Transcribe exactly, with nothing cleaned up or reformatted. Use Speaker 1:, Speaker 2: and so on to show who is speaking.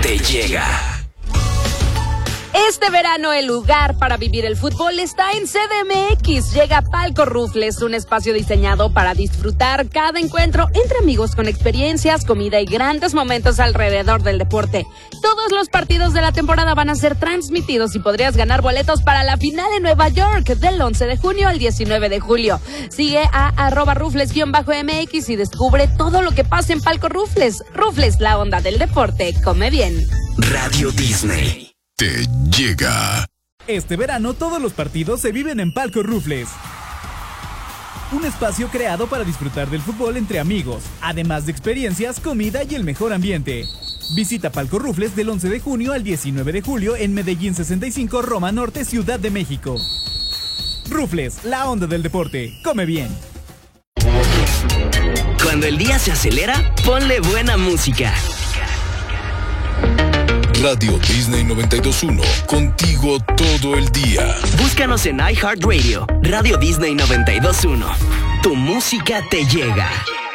Speaker 1: te llega.
Speaker 2: Este verano el lugar para vivir el fútbol está en C D M X. Llega Palco Rufles, un espacio diseñado para disfrutar cada encuentro entre amigos con experiencias, comida y grandes momentos alrededor del deporte. Todos los partidos de la temporada van a ser transmitidos y podrías ganar boletos para la final en Nueva York del once de junio al diecinueve de julio. Sigue a arroba rufles-M X y descubre todo lo que pasa en Palco Rufles. Rufles, la onda del deporte. Come bien.
Speaker 1: Radio Disney
Speaker 3: te llega.
Speaker 4: Este verano todos los partidos se viven en Palco Rufles. Un espacio creado para disfrutar del fútbol entre amigos, además de experiencias, comida y el mejor ambiente. Visita Palco Rufles del once de junio al diecinueve de julio en Medellín sesenta y cinco, Roma Norte, Ciudad de México. Rufles, la onda del deporte. Come bien.
Speaker 1: Cuando el día se acelera, ponle buena música.
Speaker 3: Radio Disney noventa y dos punto uno, contigo todo el día.
Speaker 1: Búscanos en iHeartRadio, Radio Disney noventa y dos punto uno. Tu música te llega.